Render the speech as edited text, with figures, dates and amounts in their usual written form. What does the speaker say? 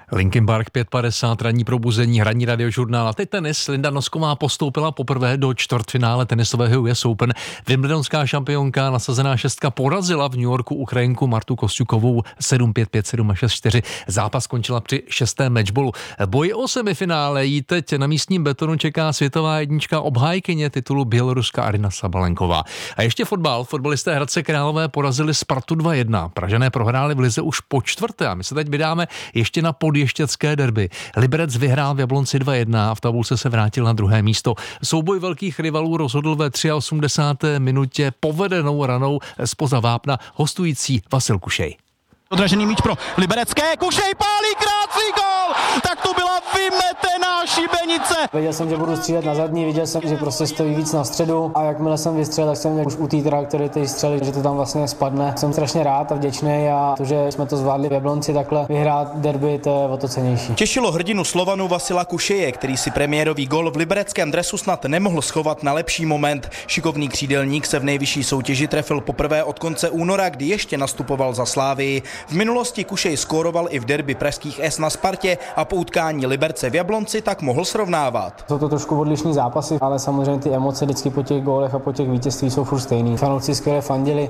Linkin Park 5:50, ranní probuzení, hraní radiožurnál a teď tenis. Linda Nosková postoupila poprvé do čtvrtfinále tenisového US Open. Wimbledonská šampionka, nasazená šestka, porazila v New Yorku Ukrajinku Martu Kostjukovou 7-5, 5-7 a 6-4. Zápas skončila při 6. matchballu. Boj o semifinále jí teď na místním betonu čeká světová jednička, obhájkyně titulu Běloruska Aryna Sabalenková. A ještě fotbal. Fotbalisté Hradce Králové porazili Spartu 2-1. Pražané prohráli v lize už po čtvrté a my se teď vydáme ještě na podještěcké derby. Liberec vyhrál v Jablonci 2-1 a v tabulce se vrátil na druhé místo. Souboj velkých rivalů rozhodl ve 83. minutě povedenou ranou zpoza vápna hostující Vasil Kušej. Odražený míč pro liberecké, Kušej pálí, krásný gól, tak to byla vymetená šibenice. Věděl jsem, že budu střílet na zadní, viděl jsem, že prostě stojí víc na středu a jakmile jsem vystřelil, tak jsem už u té trajektorie té střely, že to tam vlastně spadne. Jsem strašně rád a vděčný a to, že jsme to zvládli v Jablonci takhle vyhrát derby, to je o to cennější. Těšilo hrdinu Slovanu Vasila Kušeje, který si premiérový gól v libereckém dresu snad nemohl schovat na lepší moment. Šikovný křídelník se v nejvyšší soutěži trefil poprvé od konce února, kdy ještě nastupoval za Slávii. V minulosti Kušej skóroval i v derby pražských S na Spartě a po utkání Liberce v Jablonci tak mohl srovnávat. Jsou to trošku odlišný zápasy, ale samozřejmě ty emoce vždycky po těch gólech a po těch vítězství jsou furt stejný. Fanoušci skvěle fandili.